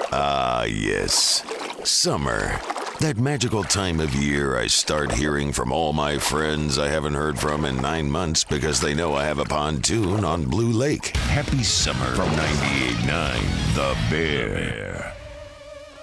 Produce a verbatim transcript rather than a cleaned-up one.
Ah, yes. Summer. That magical time of year I start hearing from all my friends I haven't heard from in nine months because they know I have a pontoon on Blue Lake. Happy summer from ninety-eight point nine The Bear.